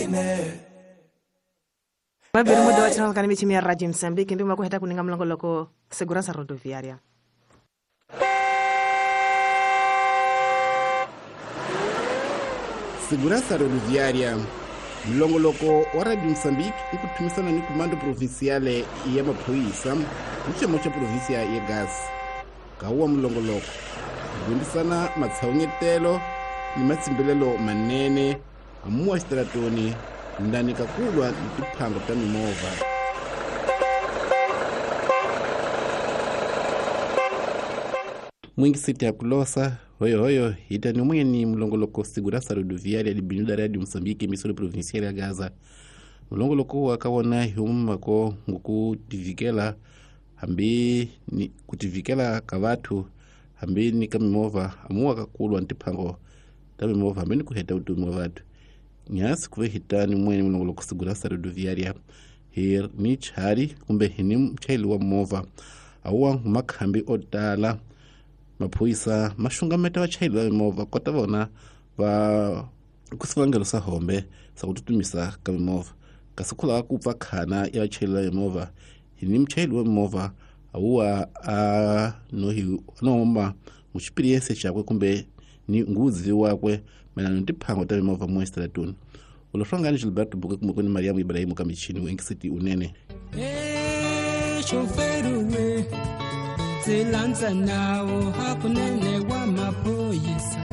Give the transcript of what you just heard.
Mabiri muda wa channel kanimi chimi ya Radio Msambiki ndio makuheta kuninga mlango loko segurança rodoviária. Segurança rodoviária mlongoloko wa Radio Msambiki ikutumisana ni Comando Provinciale ya Mapolisa mchemo cha provincia ya Gaza kawa mlongoloko gundisana matsaungetelo ni matsimbelelo manene amuwa stratoni ndani kakulwa ntipango ta mimova mwingi siti ya kulosa hoyo hita ni mwenye mlongoloko Segurança rodoviária libinuda Radio Msambiki misolo provincial ya Gaza mlongoloko wakawona humako ngukutivikela hambi ni kutivikela kavatu hambi ni kamimova amuwa kakulwa ntipango ta mimova hambi ni kuheta utumi wa vatu nyasi kuwe hitani mwenye mlongoloko Segurança rodoviária hir ni chari kumbe hini mchaili wa mova awa makhambi otala mapolisa mashungameta wa chaili wa mova kota vona va kusivangelo sa hombe sa kututumisa kamimova kasukula wakupfa khana ya chaili wa mova hini mchaili wa mova awa nohoma muchipiriense chakwe kumbe ni nguzi wakwe manano ntipango ta mova muestratuni ulofrangani Gilberto Buke kumukoni Mariamu Ibrahimu kamichini wengi siti unene shoferuwe zilanza nawo hakunene wa mapolisa